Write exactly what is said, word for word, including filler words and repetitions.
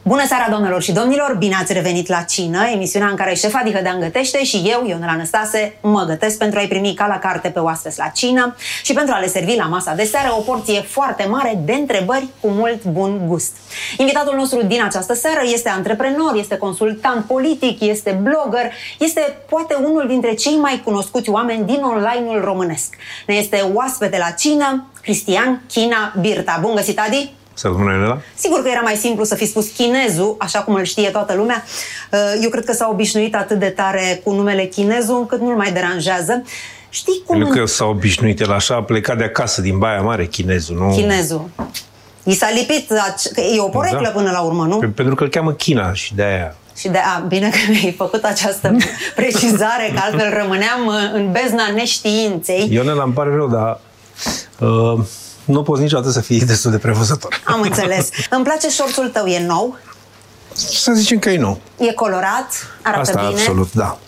Bună seara, doamnelor și domnilor! Bine ați revenit la Cină, emisiunea în care șefa Dihădean gătește și eu, Ionela Năstase, mă gătesc pentru a-i primi ca la carte pe oaspeți la cină și pentru a le servi la masa de seară o porție foarte mare de întrebări cu mult bun gust. Invitatul nostru din această seară este antreprenor, este consultant politic, este blogger, este poate unul dintre cei mai cunoscuți oameni din online-ul românesc. Ne este oaspete la cină, Cristian China Birta. Bun găsit, Adi! Salut, Ionela. Sigur că era mai simplu să fi spus Chinezu, așa cum îl știe toată lumea. Eu cred că s-a obișnuit atât de tare cu numele Chinezu, încât nu-l mai deranjează. Știi cum... Pentru că s-a obișnuit el așa, a plecat de acasă, din Baia Mare, Chinezu, nu? Chinezu. I s-a lipit, e o poreclă da. Până la urmă, nu? Pentru că îl cheamă China și de aia. Și de a, bine că mi-ai făcut această precizare, că altfel rămâneam în bezna neștiinței. Ionela, îmi pare rău, dar... Uh... nu poți niciodată să fii destul de prevăzător. Am înțeles. Îmi place șorțul tău, e nou? Să zicem că e nou. E colorat, arată Asta bine. absolut, da.